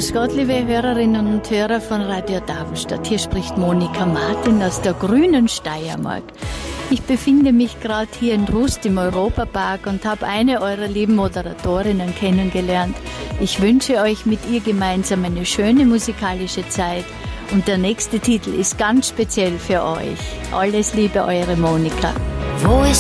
Grüß Gott, liebe Hörerinnen und Hörer von Radio Darmstadt. Hier spricht Monika Martin aus der grünen Steiermark. Ich befinde mich gerade hier in Rust im Europapark und habe eine eurer lieben Moderatorinnen kennengelernt. Ich wünsche euch mit ihr gemeinsam eine schöne musikalische Zeit. Und der nächste Titel ist ganz speziell für euch. Alles Liebe, eure Monika. Wo ist